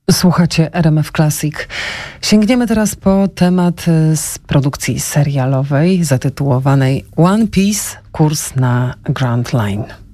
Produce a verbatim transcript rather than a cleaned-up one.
Słuchacie R M F Classic. Sięgniemy teraz po temat z produkcji serialowej zatytułowanej One Piece – Kurs na Grand Line.